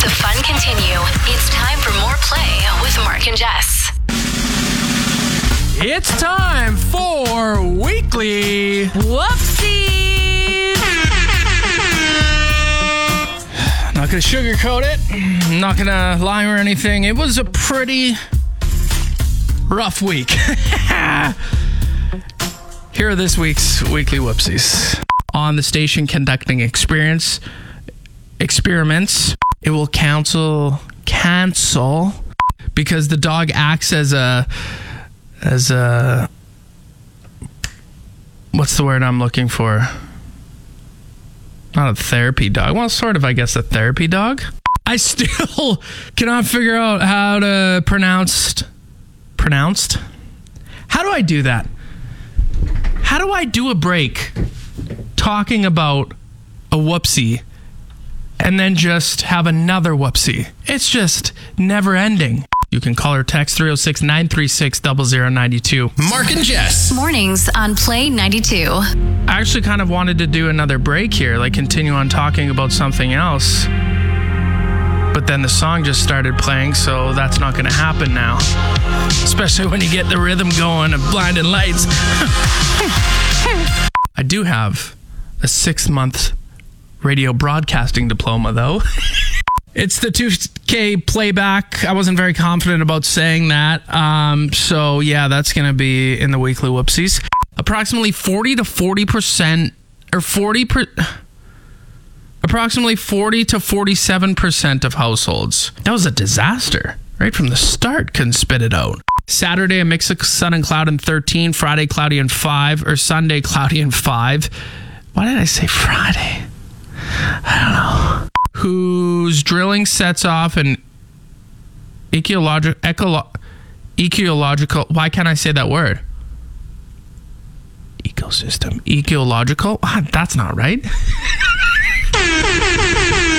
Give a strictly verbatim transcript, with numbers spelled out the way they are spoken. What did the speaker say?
the fun continue. It's time for more Play with Mark and Jess. It's time for Weekly Whoopsies! Not gonna sugarcoat it. Not gonna lie or anything. It was a pretty rough week. Here are this week's Weekly Whoopsies. On the station conducting experience experiments, it will cancel cancel because the dog acts as a as a what's the word I'm looking for? Not a therapy dog. Well, sort of, I guess, a therapy dog. I still cannot figure out how to pronounce pronounced. How do I do that? How do I do a break talking about a whoopsie and then just have another whoopsie? It's just never ending. You can call or text three oh six, nine three six, zero zero nine two. Mark and Jess. Mornings on Play ninety-two. I actually kind of wanted to do another break here, like continue on talking about something else. But then the song just started playing, so that's not going to happen now. Especially when you get the rhythm going of Blinding Lights. I do have a six-month radio broadcasting diploma, though. It's the two K playback. I wasn't very confident about saying that. Um, so, yeah, that's going to be in the Weekly Whoopsies. Approximately forty to forty percent, or forty per... Approximately forty to forty-seven percent of households. That was a disaster. Right from the start, couldn't spit it out. Saturday, a mix of sun and cloud and thirteen. Friday, cloudy and five. Or Sunday, cloudy and five. Why did I say Friday? I don't know. Whose drilling sets off an ecological, ecolo- ecological, why can't I say that word? Ecosystem. Ecological? Ah, that's not right.